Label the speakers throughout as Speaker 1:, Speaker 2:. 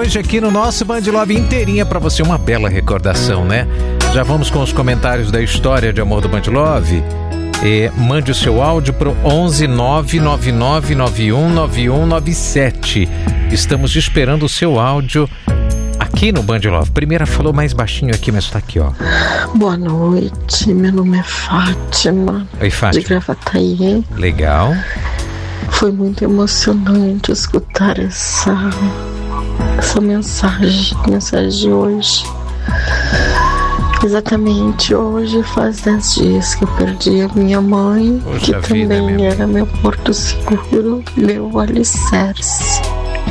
Speaker 1: hoje aqui no nosso Band Love inteirinha para você, uma bela recordação, né? Já vamos com os comentários da história de amor do Band Love. Mande o seu áudio para o 11 99991 9197. Estamos esperando o seu áudio aqui no Band Love. Primeira falou mais baixinho aqui, mas tá aqui, ó.
Speaker 2: Boa noite, meu nome é Fátima.
Speaker 1: Oi, Fátima.
Speaker 2: De Gravataí.
Speaker 1: Legal.
Speaker 2: Foi muito emocionante escutar essa mensagem de hoje. Exatamente hoje faz 10 dias que eu perdi a minha mãe,
Speaker 1: Poxa
Speaker 2: que
Speaker 1: vida,
Speaker 2: também era meu porto seguro, meu alicerce.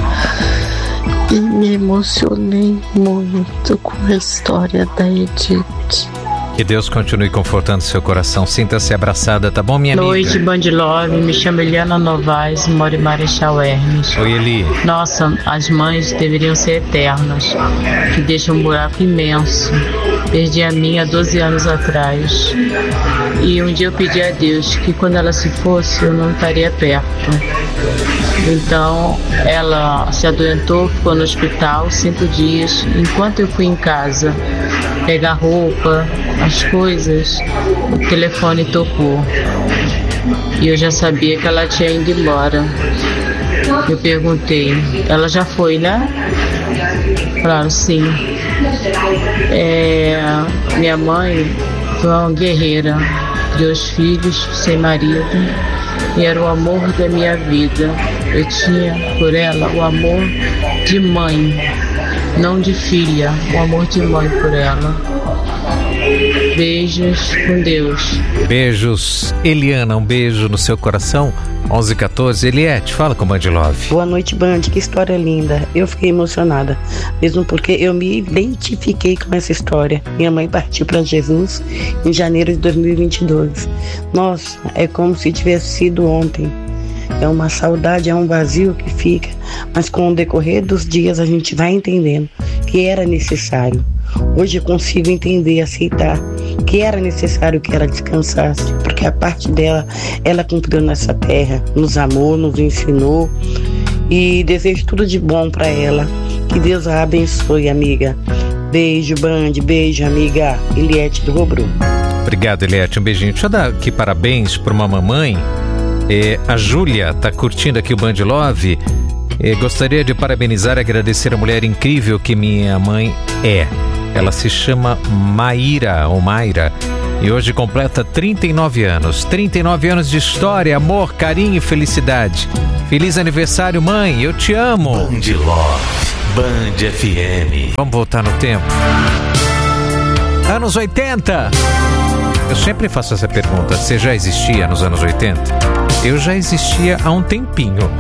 Speaker 2: E me emocionei muito com a história da Edith.
Speaker 1: Que Deus continue confortando seu coração. Sinta-se abraçada, tá bom, minha amiga?
Speaker 3: Noite, Band Love. Me chamo Eliana Novaes, moro em Marechal Hermes.
Speaker 1: Oi, Eli.
Speaker 3: Nossa, as mães deveriam ser eternas, que deixam um buraco imenso. Perdi a minha 12 anos atrás. E um dia eu pedi a Deus que quando ela se fosse, eu não estaria perto. Então, ela se adoentou, ficou no hospital 5 dias. Enquanto eu fui em casa pegar roupa, as coisas, o telefone tocou. E eu já sabia que ela tinha ido embora. Eu perguntei, ela já foi, né? Claro, sim. Minha mãe foi uma guerreira, 2 filhos, sem marido, e era o amor da minha vida. Eu tinha por ela o amor de mãe, não de filha, o amor de mãe por ela. Beijos, com Deus.
Speaker 1: Beijos, Eliana, um beijo no seu coração. 11h14, Eliette, fala com o Band Love.
Speaker 4: Boa noite, Band, que história linda. Eu fiquei emocionada, mesmo porque eu me identifiquei com essa história. Minha mãe partiu para Jesus em janeiro de 2022. Nossa, é como se tivesse sido ontem. É uma saudade, é um vazio que fica, mas com o decorrer dos dias a gente vai entendendo que era necessário. Hoje eu consigo entender, aceitar que era necessário que ela descansasse, porque a parte dela, ela cumpriu nessa terra, nos amou, nos ensinou, e desejo tudo de bom para ela. Que Deus a abençoe, amiga. Beijo, Band, beijo, amiga. Eliette do Robru.
Speaker 1: Obrigado, Eliette, um beijinho. Deixa eu dar aqui parabéns para uma mamãe. A Júlia tá curtindo aqui o Band Love. Gostaria de parabenizar e agradecer a mulher incrível que minha mãe é. Ela se chama Maíra, ou Mayra, e hoje completa 39 anos. 39 anos de história, amor, carinho e felicidade. Feliz aniversário, mãe, eu te amo.
Speaker 5: Band Love, Band FM.
Speaker 1: Vamos voltar no tempo. Anos 80. Eu sempre faço essa pergunta. Você já existia nos anos 80? Eu já existia há um tempinho.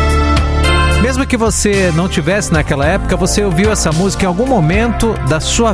Speaker 1: Mesmo que você não tivesse naquela época, você ouviu essa música em algum momento da sua